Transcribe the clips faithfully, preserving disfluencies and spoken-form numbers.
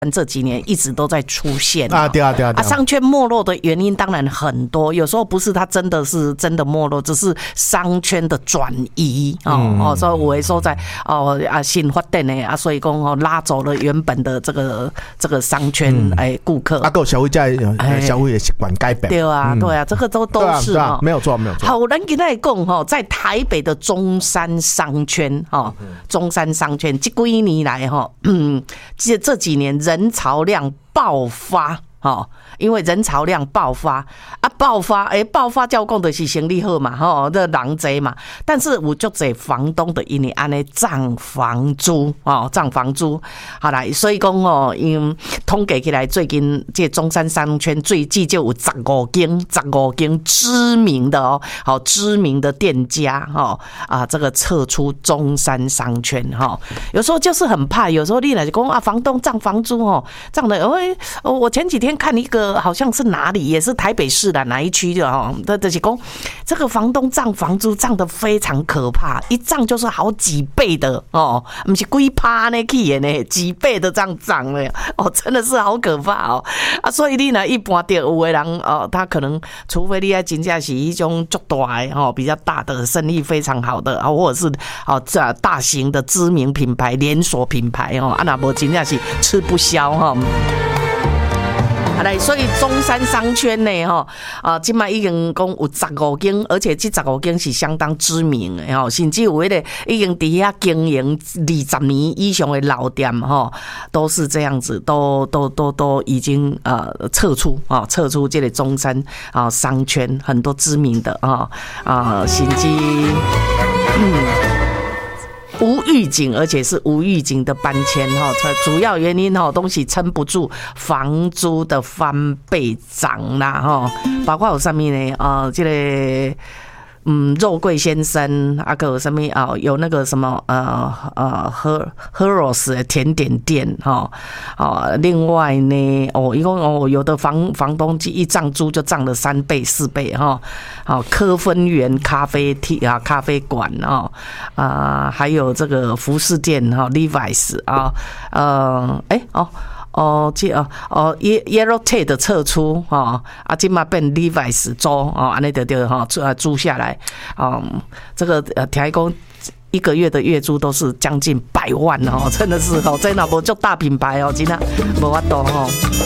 这几年一直都在出现啊，对啊对啊对啊， 商圈没落的原因当然很多，有时候不是它真的是真的没落，只是商圈的转移哦、嗯、哦，所以有的所在哦啊新发展的啊，所以讲哦拉走了原本的这个这个商圈哎顾客， 啊，还有消费者消费的习惯改变， 对啊对啊，这个都都是啊，没有错没有错。 好，咱今天来讲哈，在台北的中山商圈哈，中山商圈这几年来哈，嗯，这这几年人潮量爆发。哦，因为人潮量爆发啊，爆发诶、欸，爆发照讲就是生意好嘛，吼、哦，这人多嘛。但是有足侪房东的因为安尼涨房租哦，涨房租，好啦，所以讲哦，因统计起来，最近这中山商圈最近就有十五间、十五间知名的哦，好知名的店家哈、哦、啊，这个撤出中山商圈哈、哦。有时候就是很怕，有时候你来就讲啊，房东涨房租哦，涨的，哎，我前几天。看一个好像是哪里，也是台北市的哪一区的哦，这就是讲这个房东涨房租涨得非常可怕，一涨就是好几倍的哦，不是几趴呢去的呢，几倍的这样涨了哦，真的是好可怕哦啊！所以你呢，一般的有的人哦，他可能除非你要真正是一种足大的哦，比较大的生意非常好的啊，或者是哦这大型的知名品牌连锁品牌哦，啊那无真正是吃不消哈。来，所以中山商圈呢，哈啊，今麦已经讲有十五间，而且这十五间是相当知名的哈，甚至有迄个已经伫遐经营二十年以上的老店哈，都是这样子，都都都都已经呃撤出啊，撤出这个中山啊商圈，很多知名的啊啊，甚至嗯。无预警，而且是无预警的搬迁哈，主要原因哈，东西撑不住房租的翻倍涨啦哈，包括有什么呢？啊，这个嗯，肉桂先生啊，个有什么啊？有那个什么呃呃，Heros 的甜点店哈啊，另外呢，哦，一共哦，有的房房东一涨租就涨了三倍四倍哈，好，科芬园咖啡厅啊，咖啡馆啊啊，还有这个服饰店哈 ，Levi's 啊，呃，哎、欸、哦。哦，这哦哦 ，Yellow Tate 的撤出哦，啊，今嘛变 Levi's 租哦，安尼就就哈租租下来，嗯，这个呃，听讲一个月的月租都是将近百万哦，真的是哦，真的无做大品牌哦，真的无法度哦。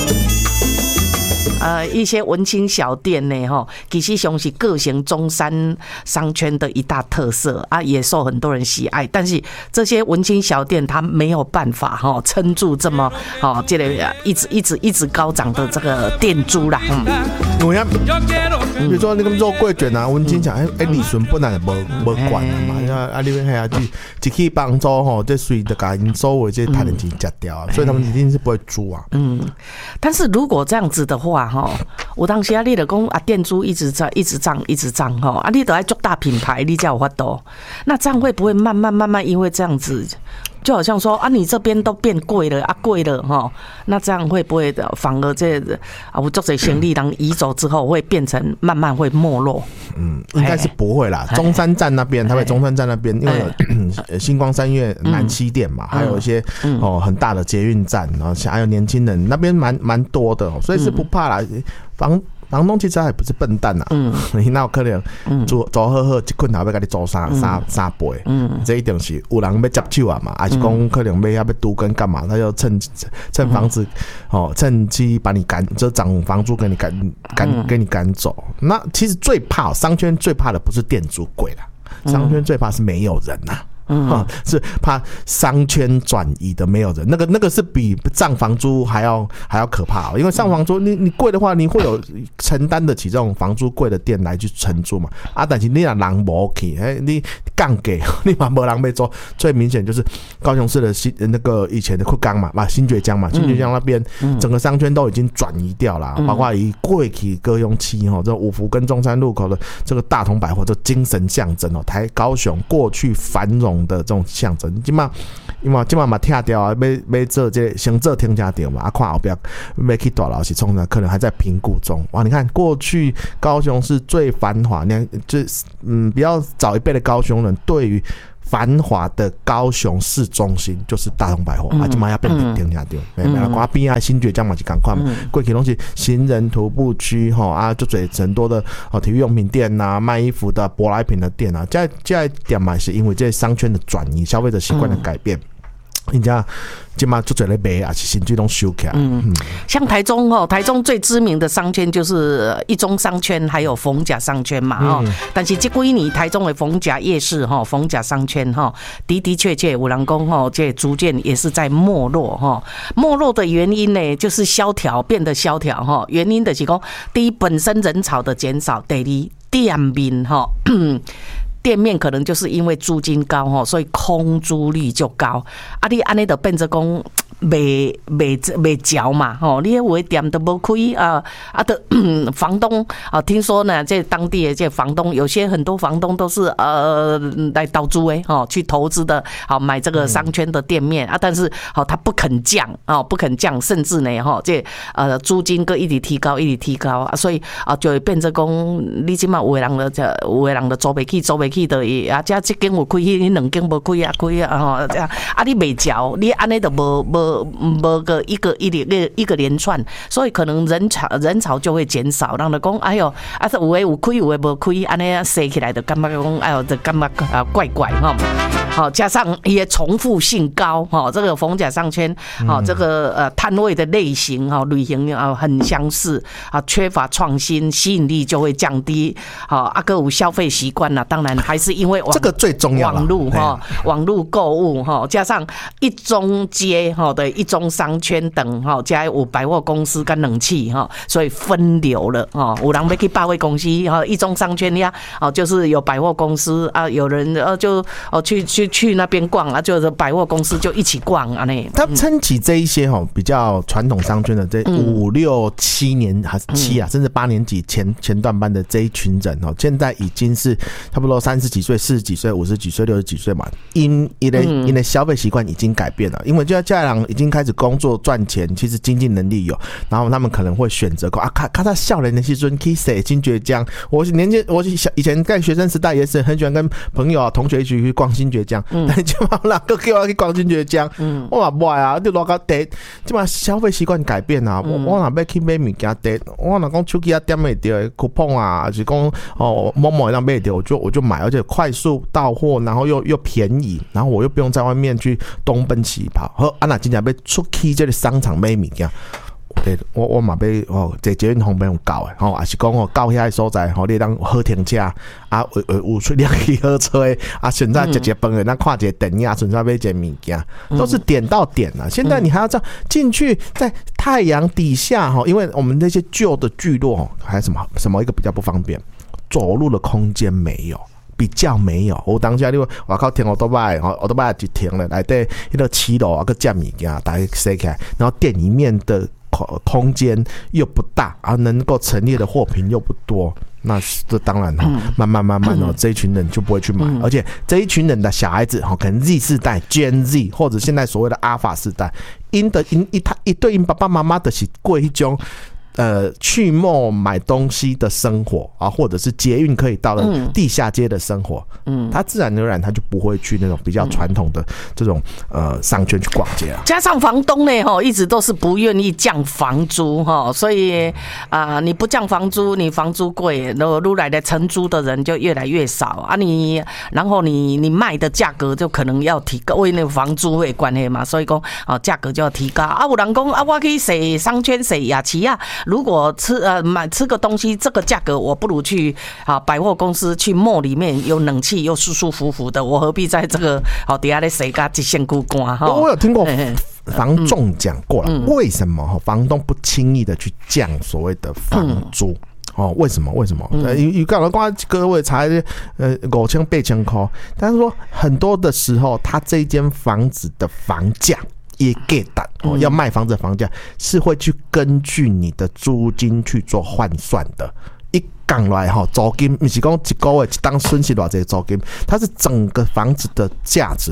呃，一些文青小店呢，哈，其实上是各型中山商圈的一大特色啊，也受很多人喜爱。但是这些文青小店，它没有办法哈撑住这么哦，这个一直一直一直高涨的这个店租啦。嗯， 有呀，比如说那个肉桂卷啊，文青讲哎哎，利润本来无无管的嘛，啊啊，你们系啊，一起帮助吼，这随着甲因周围这赚的钱吃掉啊，所以他们一定是不会租啊。 嗯，但是如果这样子的话，哈，有当时啊，你就讲啊，店租一直涨，一直涨，一直涨，哈，啊，你都要做大品牌，你才有法度。那这样会不会慢慢慢慢因为这样子，就好像说啊，你这边都变贵了啊，贵了哈，那这样会不会的反而这啊，我做这生意人移走之后，会变成慢慢会没落？嗯， 应该是不会啦。中山站那边，台北中山站那边，因为有星光三月南西店嘛，还有一些哦很大的捷运站，然后还有年轻人那边蛮蛮多的，所以是不怕啦。房房东其实还不是笨蛋呐、啊，嗯，你哪有可能做做好好一困头要给你做三三三倍，嗯，这一定是有人要接手啊嘛，还是讲可能要要赌跟干嘛，他就趁趁房子哦趁机把你赶，就涨房租给你赶赶给你赶走。那其实最怕商圈最怕的不是店租贵啦，商圈最怕是没有人呐、啊。嗯，是怕商圈转移的没有人，那个那个是比涨房租还要还要可怕、哦，因为上房租你你贵的话，你会有承担得起这种房租贵的店来去承租嘛？啊，但是你让人无去，哎，你降给你嘛没人被做，最明显就是高雄市的新那个以前的库冈嘛，嘛新崛江嘛，新崛江那边、嗯、整个商圈都已经转移掉了，嗯、包括以过去高雄期哈，这五福跟中山路口的这个大同百货，这精神象征哦，台高雄过去繁荣的这种象征，今嘛，因为今嘛嘛拆掉啊，要要做这先做停车场嘛，啊，看后边要去大楼是冲的，可能还在评估中。哇，你看过去高雄是最繁华，你看这嗯比较早一辈的高雄人对于繁华的高雄市中心就是大同百货，嗯、啊，今嘛要变定下掉，没没啦，瓜边啊新崛江嘛是赶快嘛，过去东西行人徒步区哈啊，就最很多的哦体育用品店呐、啊，卖衣服的、舶来品的店啊，这这点嘛是因为这商圈的转移、消费者习惯的改变。嗯人家今嘛做做咧卖，也是新居拢收起来。嗯嗯， 像台中哦，台中最知名的商圈就是一中商圈，还有逢甲商圈嘛哦。嗯、但是这几年台中的逢甲夜市哈，逢甲商圈哈，的的确确有人讲哈，这逐渐也是在没落哈。没落的原因呢，就是萧条变得萧条哈。原因就是讲，第一本身人潮的减少，第二店面哈。店面可能就是因为租金高，所以空租率就高。啊，你安尼就变成讲卖卖卖嚼嘛，吼，你有的店都无开啊，啊的房东啊，听说呢，这当地的这房东有些很多房东都是呃来倒租诶，吼，去投资的，好买这个商圈的店面啊，但是好他不肯降啊，不肯降，甚至呢，吼，这呃租金个一直提高，一直提高啊，所以啊就会变成讲，你即马有的人就有的人就租不起，租不起。的啊，这这间有开，迄两间无开啊，开啊，吼，这样啊，你袂嚼，你安尼就无无无个一个一连一个连串，所以可能人潮人潮就会减少，让人讲，哎呦，啊，有诶有开，有诶无开，安尼踅起来就感觉讲，哎呦，就感觉啊怪怪哈。好，加上也重复性高，哈，这个逢甲商圈，好，这个呃摊位的类型哈，类型啊很相似啊，缺乏创新，吸引力就会降低，好，啊个有消费习惯啦，当然还是因为这个最重要了， 网络哈，网络购物哈，加上一中街哈的一中商圈等哈，加有百货公司跟冷气哈，所以分流了哈，有人要去百货公司哈，一中商圈呀，哦就是有百货公司啊，有人呃就哦去去。去那边逛啊，就是百货公司就一起逛啊那。 他撑起这一些哈比较传统商圈的这五六七年还是七啊，甚至八年级前前段班的这一群人哦，现在已经是差不多三十几岁、四十几岁、五十几岁、六十几岁嘛，因因为因为消费习惯已经改变了，因为就家人已经开始工作赚钱，其实经济能力有，然后他们可能会选择啊，看看他少年的时阵去谁金爵江，我年纪我以前在学生时代也是很喜欢跟朋友啊同学一起去逛新爵江。嗯、但就嘛人个叫我去逛新爵江，嗯、我嘛不爱啊！你落个地，即嘛消费习惯改变啊！嗯、我我若要去买物件地，我若讲手机啊点袂到 coupon 啊，还是讲哦某某让买到，我就我就买，而且快速到货，然后又又便宜，然后我又不用在外面去东奔西跑。好，啊那真正要出去这个商场买物件。对，我我嘛要哦，坐捷运方便有够诶，吼，也是讲哦，到遐个所在，吼，你当好停车，啊，有有出两去好吹，啊，选择直接饭诶，咱看一个电影，选择买一个物件，都是点到点啊。现在你还要这样进去，在太阳底下哈，因为我们那些旧的聚落，还有什么什么一个比较不方便，走路的空间没有。比较没有，我当下你我靠停奥多拜，奥多拜就停了，来对那个七楼啊个架物件，大家塞起来，然后店里面的空间又不大，啊，能够陈列的货品又不多，那这当然哈，慢慢慢慢哦，这一群人就不会去买，而且这一群人的小孩子哈，可能 Z 世代、Gen Z 或者现在所谓的 Alpha 世代，因的因一他一对因爸爸妈妈的是过一种。呃，去mall买东西的生活啊，或者是捷运可以到的地下街的生活，嗯，他自然而然他就不会去那种比较传统的这种呃商圈去逛街啊。 加上房东呢，哈，一直都是不愿意降房租哈，所以啊、呃，你不降房租，你房租贵，然后入来的承租的人就越来越少啊，你然后你你卖的价格就可能要提高，为那个房租会关系嘛，所以讲啊，价格就要提高啊。有人讲啊，我去洗商圈洗雅琪啊。如果吃呃买吃个东西，这个价格我不如去啊百货公司去 mall 里面有冷气又舒舒服服的，我何必在这个好底下的谁家一线孤光哈？ 我有听过房仲讲过了，嗯、为什么房东不轻易的去降所谓的房租？嗯哦，为什么？为什么？呃，有有讲光各位才呃五千八千块，但是说很多的时候，他这间房子的房价。也给的、哦、要卖房子的房价是会去根据你的租金去做换算的。一讲来哈，租金不是讲一个月一当损失多少租金，它是整个房子的价值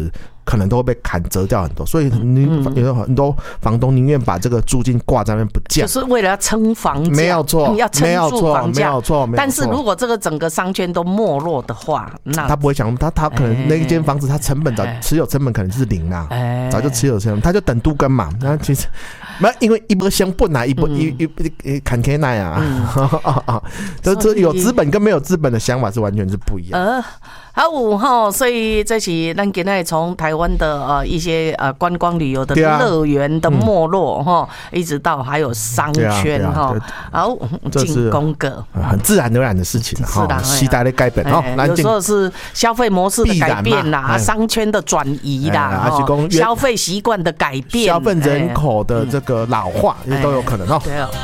可能都会被砍折掉很多，所以你有很多房东宁愿把这个租金挂在那边不降， 就是为了要撑房价， 没有错， 要撑住房价， 没有错。 但是如果这个整个商圈都没落的话，那他不会想，他他可能那一间房子，他成本早持有成本可能就是零啦，早就持有成本，他就等都更嘛。那其实没因为一波相本啊，一波一一一砍 K 奈啊，这这有资本跟没有资本的想法是完全是不一样。 呃，还有哈，所以这是咱今天从台湾的呃一些呃观光旅游的乐园的没落哈，一直到还有商圈哈，好进攻个很自然而然的事情哈，时代的改变哈， 有时候是消费模式的改变啦，商圈的转移啦，消费习惯的改变， 消费人口的这个老化也都有可能哈。对啊。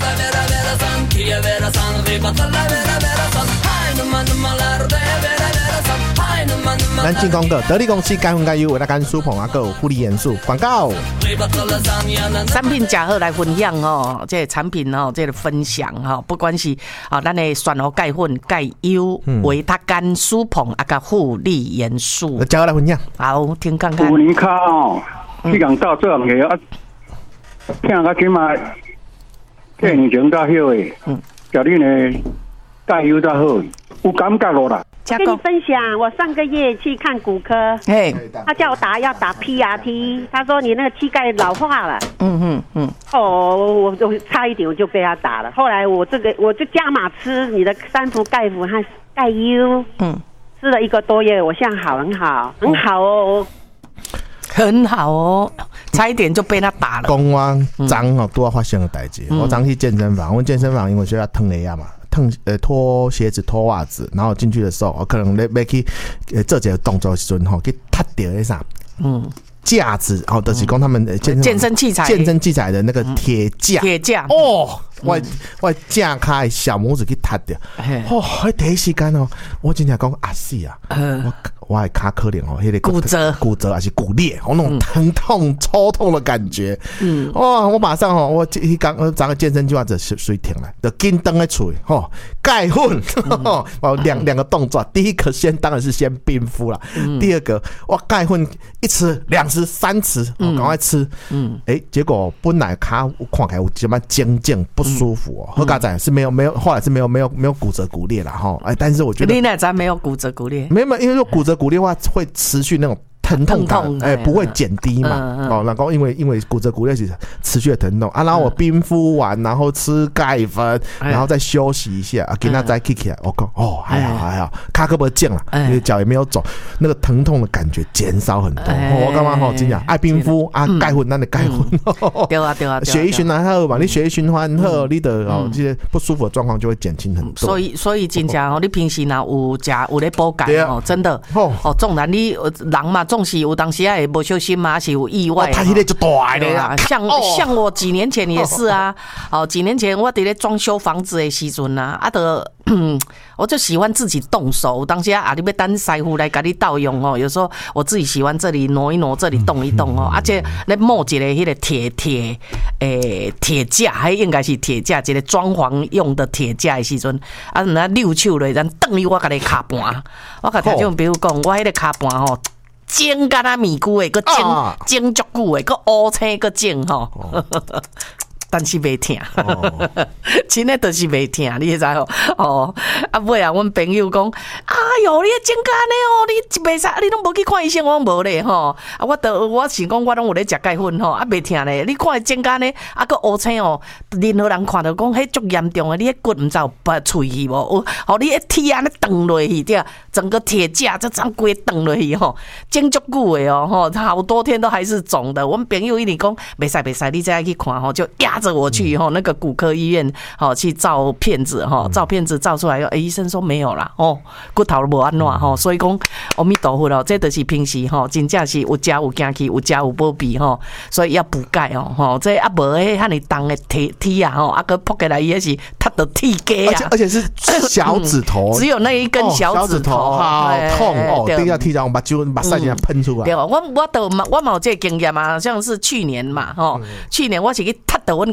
咱进广告，得力公司该分该优，为大家舒捧啊，有护理元素广告。 产品假好来分享哦，这个产品哦，这个分享哈，不管是啊，咱的选好钙粉、钙优、维他干、舒捧啊，个护理元素， 假好来分享。 好，听看看。 五年卡哦，去讲到这样嘅啊，听个起码，这年前到休诶，嗯，叫你呢钙优到好，有感觉咯啦。 跟你分享，我上个月去看骨科，他叫我打要打 P R T， 他说你那个膝盖老化了。嗯嗯嗯。哦，我我差一点我就被他打了。后来我这个我就加码吃你的三伏钙服和钙优，嗯，吃了一个多月，我现在好很好，很好哦， 很好哦，差一点就被他打了。 讲我昨哦都要发生的代志，我昨去健身房，我健身房因为需要腾鞋嘛。呃，脱鞋子、脱袜子，然后进去的时候，我可能要去呃做这个动作的时候，吼，去踢掉那啥，嗯，架子，哦，就是讲他们健身健身器材、 健身器材的那个铁架， 铁架， 哦，我我架开小拇指去踢掉，哦，迄第一时间哦，我真正讲啊死啊，我。我的脚可怜哦，那个骨折、 骨折还是骨裂，哦，那种疼痛、抽痛的感觉。嗯，哇！我马上哦，我一刚我找个健身计划者水停了，就紧登在处理哦，钙粉，哦，两两个动作，第一个先当然是先冰敷了，嗯、第二个哇，钙粉一吃、两吃、三吃，哦，赶快吃。嗯，哎、欸，结果本来卡看起来有什么僵硬不舒服哦，后嘎仔是没有没有，后来是没有没有没有骨折骨裂了哈，哎，但是我觉得你那咱没有骨折骨裂， 没有没有，因为骨折骨裂的话会持续那种疼痛感，哎、欸，不会减低嘛。嗯嗯、哦，然后因为因为骨折骨裂是持续的疼痛啊，然后我冰敷完，然后吃钙粉，然后再休息一下啊，给他再 kick 起来，我讲哦还好还好，卡可不见了，因为脚也没有肿，那个疼痛的感觉减少很多。我干嘛好真讲爱冰敷啊，钙粉那的钙粉， 对啊对啊， 血液循环好嘛，你血液循环好，你的哦这些不舒服的状况就会减轻很多。 所以所以真正哦，你平时若有食有咧补钙哦，真的哦，纵然你人嘛。总是有当时也无小心嘛，是有意外。 他那个就大的啦， 像像我几年前也是啊，哦，几年前我伫咧装修房子的时阵啊，啊的，我就喜欢自己动手。当时啊，你要等师傅来给你倒用哦，有时候我自己喜欢这里挪一挪，这里动一动哦，而且咧摸一个迄个铁铁诶铁架，还应该是铁架，一个装潢用的铁架的时阵，啊，人家溜手咧，咱等于我甲你卡盘，我甲听种比如讲，我迄个卡盘吼。煎干那米菇诶，个煎煎足久诶，个乌青个煎吼，但是袂疼，真诶就是袂疼，你知吼？哦，啊尾啊，阮朋友讲，哎哟，你煎干呢哦，你袂使，你拢无去看医生，我无咧吼。啊，我得我是讲，我拢有咧食钙粉吼，啊袂疼咧。你看煎干呢，啊个乌青哦，任何人看到讲，迄足严重诶，你迄骨毋知有拔喙去无？哦，你迄铁安尼断落去，对啊，整个铁架就这样规断落去吼，煎足久诶哦，吼，好多天都还是肿的。我们朋友一直讲，袂使袂使，你再去看吼，就压着我去吼那个骨科医院吼去照片子吼，照片子照出来，哎，医生说没有啦，哦，骨头无安怎吼，所以讲阿弥陀佛咯，这就是平时吼，真正是有食有惊去，有食有保庇吼，所以要补钙哦，吼，这啊无迄遐尼重的铁铁啊吼，啊个扑起来也是踢到铁架啊， 而且是小指头， 只有那一根小指头， 好痛哦，第一下踢到把酒把塞进来喷出来。 对，我我都我嘛有这个经验嘛，好像是去年嘛吼，去年我是去踢到阮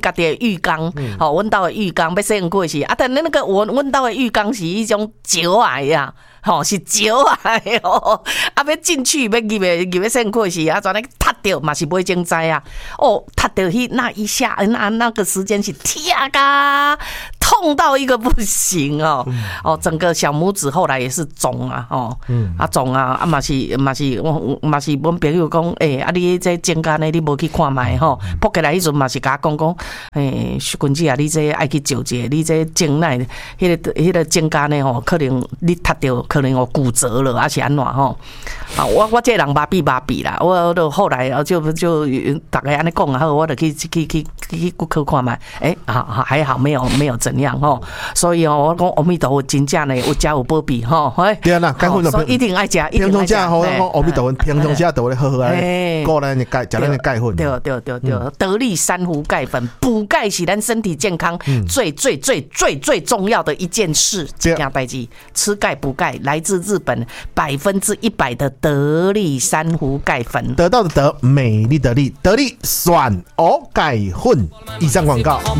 家己的浴缸，吼，阮兜的浴缸要洗完过时，啊，但那个我阮兜的浴缸是迄种石矮呀。吼、哦、是石矮哦，啊要进去要入的入的身过时啊，全咧踢到嘛是袂精知啊，哦踢到迄那一下那那个时间是天啊，痛到一个不行哦，嗯、哦整个小拇指后来也是肿啊，哦，嗯、啊肿啊啊嘛是嘛是我嘛是阮朋友讲，诶、欸、啊你这肩胛呢你无去看卖吼，扑起来迄阵嘛是甲我讲讲，诶君子啊你这爱去照者，你这颈内迄个迄个肩胛呢吼，可能你踢到。可能有骨折了，还是安怎吼？啊，我我这人麻痹麻痹啦，我都后来就就大概安尼讲啊，好，我就去去去去骨科看嘛，哎、欸，啊还好没有没有怎样吼，所以哦，我讲阿弥陀佛真正呢有家有保庇吼， 对啦，该混所以一定爱食，一定爱食。 好，阿弥陀佛，平常时都咧好好啊，过咱的钙，食咱的钙粉。 对对对对，得力珊瑚钙粉，补钙是咱身体健康最最最最最重要的一件事，这件代志，吃钙补钙。来自日本百分之一百的得力珊瑚钙粉， 得到的得，美丽的丽，得力选哦钙粉。以上广告。